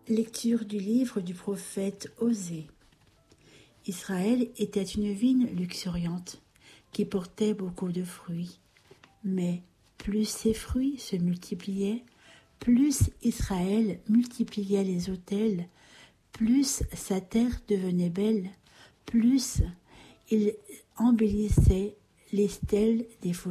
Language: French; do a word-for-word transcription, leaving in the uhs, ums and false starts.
Lecture du livre du prophète Osée. Israël était une vigne luxuriante qui portait beaucoup de fruits. Mais plus ses fruits se multipliaient, plus Israël multipliait les autels, plus sa terre devenait belle, plus il embellissait les stèles des forêts.